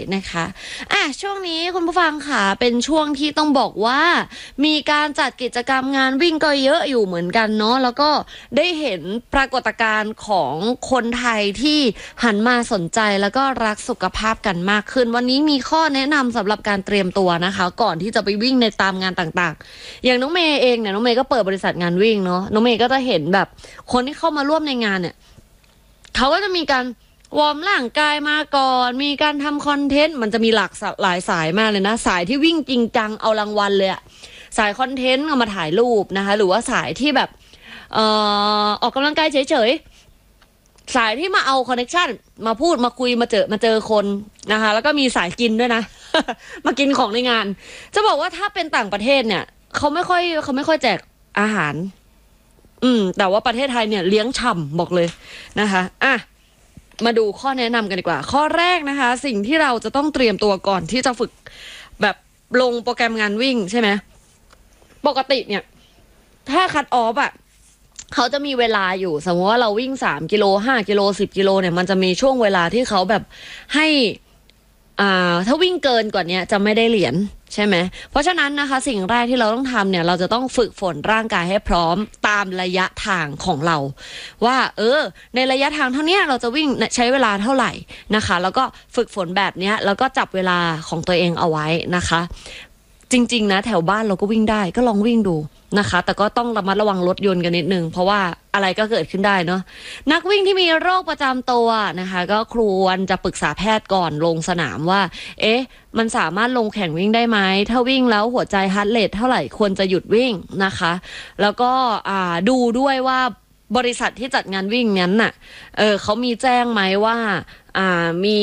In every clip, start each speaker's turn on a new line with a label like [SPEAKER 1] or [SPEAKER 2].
[SPEAKER 1] นะคะช่วงนี้คุณผู้ฟังค่ะเป็นช่วงที่ต้องบอกว่ามีการจัดกิจกรรมงานวิ่งก็เยอะอยู่เหมือนกันเนาะแล้วก็ได้เห็นปรากฏการณ์ของคนไทยที่หันมาสนใจแล้วก็รักสุขภาพกันมากขึ้นวันนี้มีข้อแนะนำสำหรับการเตรียมตัวนะคะก่อนที่จะไปวิ่งในตามงานต่างๆอย่างน้องเมย์เองเนี่ยน้องเมย์ก็เปิดบริษัทงานวิ่งเนาะน้องเมย์ก็จะเห็นแบบคนที่เข้ามาร่วมในงานเนี่ยเขาก็จะมีการวอร์มร่างกายมาก่อนมีการทำคอนเทนต์มันจะมีหลายสายมากเลยนะสายที่วิ่งจริงจังเอารางวัลเลยอะสายคอนเทนต์เอามาถ่ายรูปนะคะหรือว่าสายที่แบบออกกำลังกายเฉยๆสายที่มาเอาคอนเนคชั่นมาพูดมาคุยมาเจอคนนะคะแล้วก็มีสายกินด้วยนะ มากินของในงานจะบอกว่าถ้าเป็นต่างประเทศเนี่ยเขาไม่ค่อยแจกอาหารแต่ว่าประเทศไทยเนี่ยเลี้ยงฉ่ำบอกเลยนะคะมาดูข้อแนะนำกันดีกว่าข้อแรกนะคะสิ่งที่เราจะต้องเตรียมตัวก่อนที่จะฝึกแบบลงโปรแกรมงานวิ่งใช่ไหมปกติเนี่ยถ้าคัทออฟเขาจะมีเวลาอยู่สมมติว่าเราวิ่ง3 กิโล5 กิโล10 กิโลเนี่ยมันจะมีช่วงเวลาที่เขาแบบให้ถ้าวิ่งเกินกว่านี้จะไม่ได้เหรียญใช่ไหมเพราะฉะนั้นนะคะสิ่งแรกที่เราต้องทำเนี่ยเราจะต้องฝึกฝนร่างกายให้พร้อมตามระยะทางของเราว่าในระยะทางเท่านี้เราจะวิ่งใช้เวลาเท่าไหร่นะคะแล้วก็ฝึกฝนแบบนี้แล้วก็จับเวลาของตัวเองเอาไว้นะคะจริงๆนะแถวบ้านเราก็วิ่งได้ก็ลองวิ่งดูนะคะแต่ก็ต้องระมัดระวังรถยนต์กันนิดนึงเพราะว่าอะไรก็เกิดขึ้นได้เนาะนักวิ่งที่มีโรคประจำตัวนะคะก็ควรจะปรึกษาแพทย์ก่อนลงสนามว่ามันสามารถลงแข่งวิ่งได้ไหมถ้าวิ่งแล้วหัวใจฮาร์ทเรทเท่าไหร่ควรจะหยุดวิ่งนะคะแล้วก็ดูด้วยว่าบริษัทที่จัดงานวิ่งนั้นน่ะเขามีแจ้งไหมว่ามี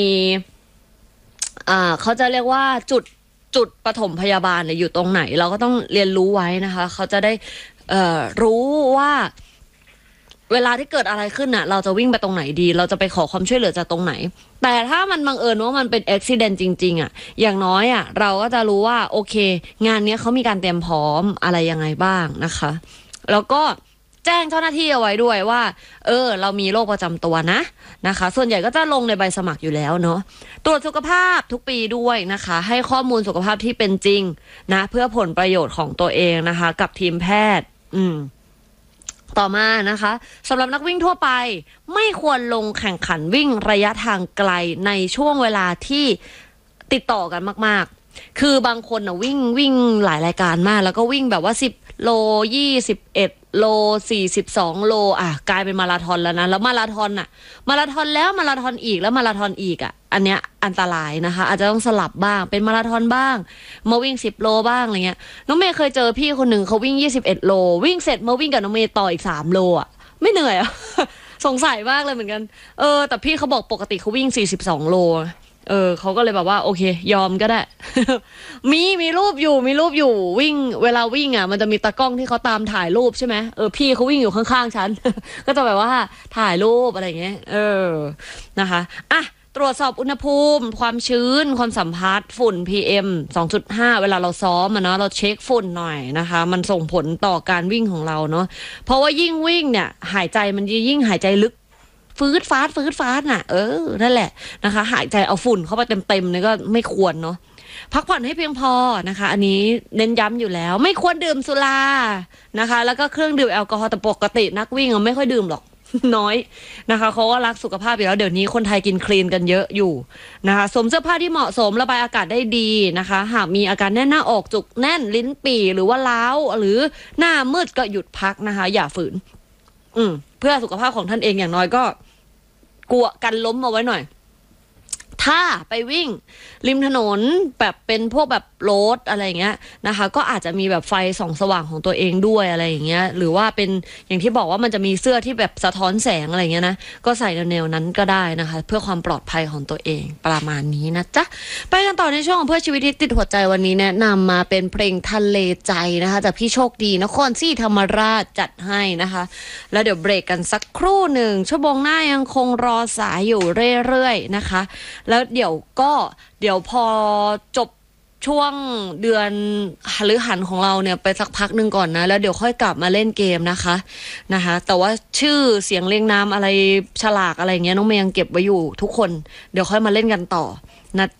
[SPEAKER 1] เขาจะเรียกว่าจุดปฐมพยาบาลเนี่ยอยู่ตรงไหนเราก็ต้องเรียนรู้ไว้นะคะเขาจะได้รู้ว่าเวลาที่เกิดอะไรขึ้นน่ะเราจะวิ่งไปตรงไหนดีเราจะไปขอความช่วยเหลือจากตรงไหนแต่ถ้ามันบังเอิญว่ามันเป็นอุบัติเหตุจริงๆอย่างน้อยเราก็จะรู้ว่าโอเคงานนี้เขามีการเตรียมพร้อมอะไรยังไงบ้างนะคะแล้วก็แจ้งเจ้าหน้าที่เอาไว้ด้วยว่าเรามีโรคประจำตัวนะคะส่วนใหญ่ก็จะลงในใบสมัครอยู่แล้วเนาะตรวจสุขภาพทุกปีด้วยนะคะให้ข้อมูลสุขภาพที่เป็นจริงนะเพื่อผลประโยชน์ของตัวเองนะคะกับทีมแพทย์ต่อมานะคะสำหรับนักวิ่งทั่วไปไม่ควรลงแข่งขันวิ่งระยะทางไกลในช่วงเวลาที่ติดต่อกันมากๆคือบางคนวิ่งหลายรายการมากแล้วก็วิ่งแบบว่า10 โล21 โล42 โลกลายเป็นมาราธอนแล้วนะแล้วมาราธอนแล้วมาราธอนอีกแล้วมาราธอนอีกอันเนี้ยอันตรายนะคะอาจจะต้องสลับบ้างเป็นมาราธอนบ้างมาวิ่ง10 โลบ้างอะไรเงี้ยน้องเมย์เคยเจอพี่คนหนึ่งเขาวิ่ง21 โลวิ่งเสร็จมาวิ่งกับน้องเมย์ต่ออีก3 โลไม่เหนื่อยสงสัยมากเลยเหมือนกันแต่พี่เขาบอกปกติเขาวิ่ง42 โลเขาก็เลยแบบว่าโอเคยอมก็ได้ มีรูปอยู่วิ่งเวลาวิ่งมันจะมีตากล้องที่เขาตามถ่ายรูปใช่ไหมพี่เขาวิ่งอยู่ข้างๆฉัน ก็จะแบบว่าถ่ายรูปอะไรอย่างเงี้ยนะคะตรวจสอบอุณหภูมิความชื้นความสัมพัทธ์ฝุ่น PM 2.5 เวลาเราซ้อมเนาะเราเช็คฝุ่นหน่อยนะคะมันส่งผลต่อการวิ่งของเราเนาะเพราะว่ายิ่งวิ่งเนี่ยหายใจมันยิ่งหายใจลึกฟืดฟาดน่ะนั่นแหละนะคะหายใจเอาฝุ่นเข้าไปเต็มนี่ก็ไม่ควรเนาะพักผ่อนให้เพียงพอนะคะอันนี้เน้นย้ำอยู่แล้วไม่ควรดื่มสุรานะคะแล้วก็เครื่องดื่มแอลกอฮอล์แต่ปกตินักวิ่งไม่ค่อยดื่มหรอก น้อยนะคะเขาก็รักสุขภาพอยู่แล้วเดี๋ยวนี้คนไทยกินคลีนกันเยอะอยู่นะคะสวมเสื้อผ้าที่เหมาะสมระบายอากาศได้ดีนะคะหากมีอาการแน่นหน้าอกจุกแน่นลิ้นปี่หรือว่าล้าวหรือหน้ามืดก็หยุดพักนะคะอย่าฝืนเพื่อสุขภาพของท่านเองอย่างน้อยก็กลัวกันล้มเอาไว้หน่อยถ้าไปวิ่งริมถนนแบบเป็นพวกแบบรถอะไรอย่างเงี้ยนะคะก็อาจจะมีแบบไฟส่องสว่างของตัวเองด้วยอะไรอย่างเงี้ยหรือว่าเป็นอย่างที่บอกว่ามันจะมีเสื้อที่แบบสะท้อนแสงอะไรอย่างเงี้ยนะก็ใส่แนวนั้นก็ได้นะคะเพื่อความปลอดภัยของตัวเองประมาณนี้นะจ๊ะไปกันต่อในช่วงของเพื่อชีวิตที่ติดหัวใจวันนี้แนะนำมาเป็นเพลงทะเลใจนะคะจากพี่โชคดีนครศรีธรรมราชจัดให้นะคะแล้วเดี๋ยวเบรกกันสักครู่หนึ่งชั่วโมงหน้ายังคงรอสายอยู่เรื่อยๆนะคะแล้วเดี๋ยวพอจบช่วงเดือนฤหัสของเราเนี่ยไปสักพักหนึ่งก่อนนะแล้วเดี๋ยวค่อยกลับมาเล่นเกมนะคะแต่ว่าชื่อเสียงเรียงนามอะไรฉลากอะไรเงี้ยน้องเมย์ยังเก็บไว้อยู่ทุกคนเดี๋ยวค่อยมาเล่นกันต่อนะ